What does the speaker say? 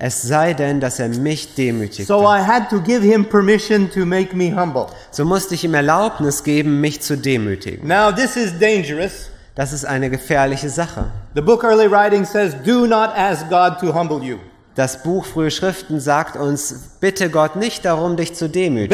es sei denn, dass er mich demütigte. So I had to give him permission to make me humble. So musste ich ihm Erlaubnis geben, mich zu demütigen. Now this is dangerous. Das ist eine gefährliche Sache. The book Early Writing says, do not ask God to humble you. Das Buch Frühe Schriften sagt uns, bitte Gott nicht darum, dich zu demütigen.